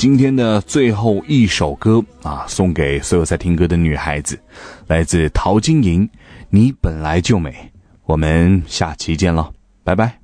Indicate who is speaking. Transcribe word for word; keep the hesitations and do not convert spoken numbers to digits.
Speaker 1: 今天的最后一首歌啊，送给所有在听歌的女孩子，来自陶晶莹，你本来就美。我们下期见了，拜拜。